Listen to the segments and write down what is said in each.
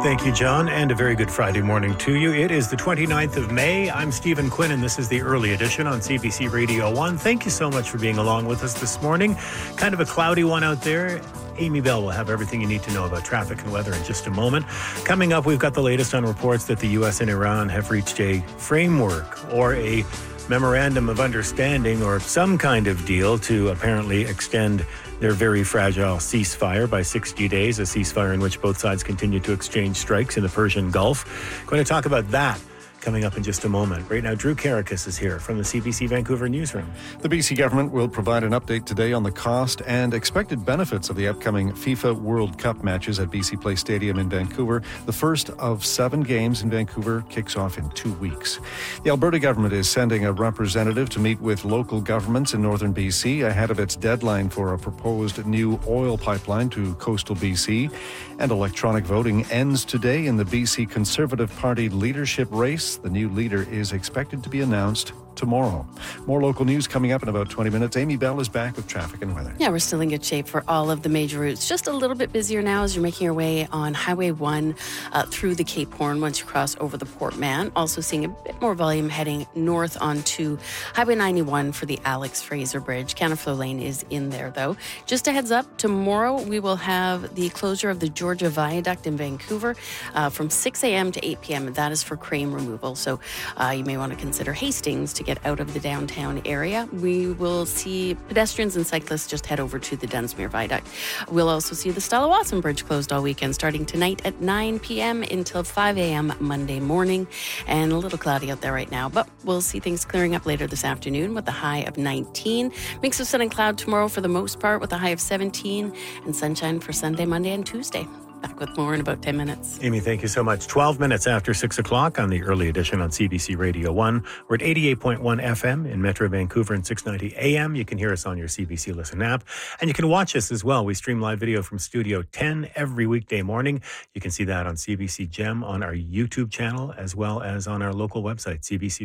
Thank you, John, and a very good Friday morning to you. It is the 29th of May. I'm Stephen Quinn, and this is the early edition on CBC Radio 1. Thank you so much for being along with us this morning. Kind of a cloudy one out there. Amy Bell will have everything you need to know about traffic and weather in just a moment. Coming up, we've got the latest on reports that the U.S. and Iran have reached a framework or a memorandum of understanding or some kind of deal to apparently extend their very fragile ceasefire by 60 days, a ceasefire in which both sides continue to exchange strikes in the Persian Gulf. Going to talk about that coming up in just a moment. Right now, Drew Karakis is here from the CBC Vancouver newsroom. The BC government will provide an update today on the cost and expected benefits of the upcoming FIFA World Cup matches at BC Place Stadium in Vancouver. The first of 7 games in Vancouver kicks off in 2 weeks. The Alberta government is sending a representative to meet with local governments in northern BC ahead of its deadline for a proposed new oil pipeline to coastal BC. And electronic voting ends today in the BC Conservative Party leadership race. The new leader is expected to be announced tomorrow. More local news coming up in about 20 minutes. Amy Bell is back with traffic and weather. Yeah, we're still in good shape for all of the major routes. Just a little bit busier now as you're making your way on Highway 1 through the Cape Horn once you cross over the Port Mann. Also seeing a bit more volume heading north onto Highway 91 for the Alex Fraser Bridge. Counterflow Lane is in there, though. Just a heads up, tomorrow we will have the closure of the Georgia Viaduct in Vancouver from 6 a.m. to 8 p.m. That is for crane removal. So you may want to consider Hastings to get out of the downtown area. We will see pedestrians and cyclists just head over to the Dunsmuir Viaduct. We'll also see the Stella Watson Bridge closed all weekend, starting tonight at 9 p.m. until 5 a.m. Monday morning. And a little cloudy out there right now, but we'll see things clearing up later this afternoon with a high of 19. Mix of sun and cloud tomorrow for the most part with a high of 17, and sunshine for Sunday, Monday, and Tuesday. Back with more in about 10 minutes. Amy, thank you so much. 12 minutes after 6 o'clock on the early edition on CBC Radio 1. We're at 88.1 FM in Metro Vancouver and 690 AM. You can hear us on your CBC Listen app. And you can watch us as well. We stream live video from Studio 10 every weekday morning. You can see that on CBC Gem on our YouTube channel, as well as on our local website,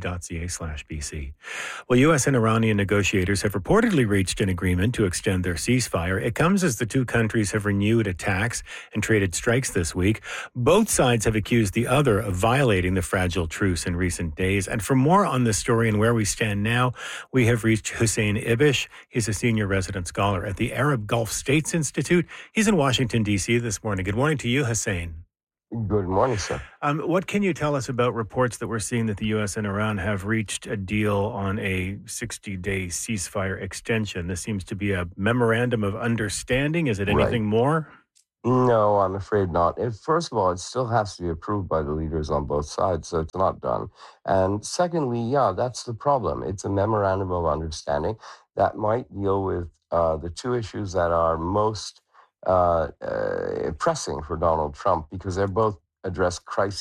cbc.ca/BC. Well, U.S. and Iranian negotiators have reportedly reached an agreement to extend their ceasefire. It comes as the two countries have renewed attacks and traded strikes this week. Both sides have accused the other of violating the fragile truce in recent days. And for more on this story and where we stand now, we have reached Hussein Ibish. He's a senior resident scholar at the Arab Gulf States Institute. He's in Washington, D.C. this morning. Good morning to you, Hussein. Good morning, sir. What can you tell us about reports that we're seeing that the U.S. and Iran have reached a deal on a 60-day ceasefire extension? This seems to be a memorandum of understanding. Is it anything more? No, I'm afraid not. First of all, it still has to be approved by the leaders on both sides, so it's not done. And secondly, that's the problem. It's a memorandum of understanding that might deal with the two issues that are most pressing for Donald Trump, because they're both address crises